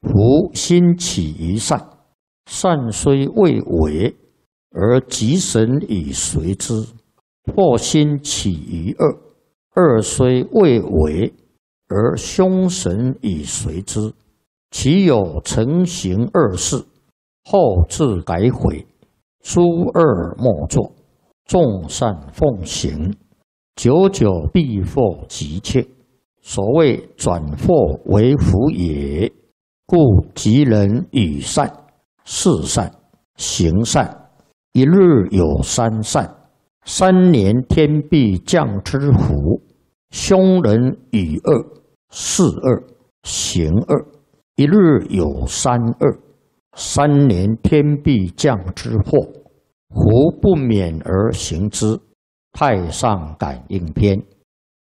夫心起于善，善虽未为，而吉神以随之；或心起于恶，恶虽未为，而凶神以随之。其有成行恶事，后自改悔，诸恶莫作，众善奉行，久久必获吉切。所谓转祸为福也。故吉人与善，事善，行善，一日有三善，3年天必降之福。凶人与恶，事恶，行恶，一日有三恶，3年天必降之祸。胡不免而行之。太上感应篇。